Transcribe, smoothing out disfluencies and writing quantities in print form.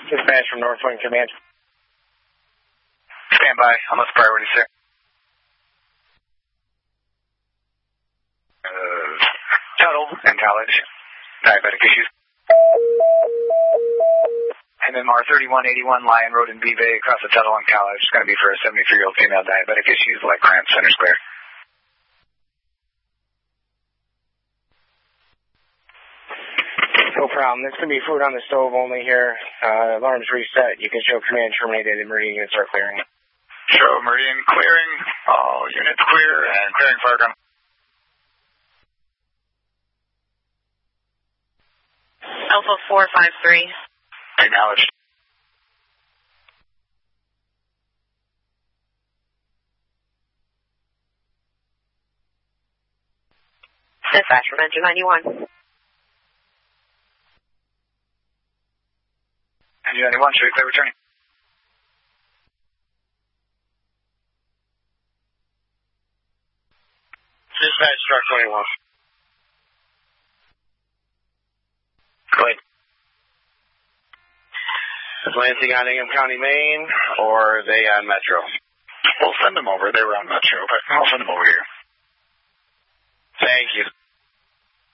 Dispatch from Northwind Command. Stand by. Almost priority, sir. Tuttle and College. Diabetic issues. MMR 3181 Lion Road in B Bay across the Tuttle and College. It's going to be for a 73-year-old female diabetic issues, leg cramp, center square. No problem. This could be food on the stove only here. Alarm's reset. You can show command terminated and Meridian units are clearing. Show Meridian clearing. All units clear and clearing Fargo. Alpha 453. Acknowledged. Dispatch from Engine 91. Engine 91, should we clear returning? Dispatch Truck 21. Go ahead. Is Lansing on Ingham County, Maine, or are they on Metro? We'll send them over. They were on Metro, but I'll send them over here. Thank you.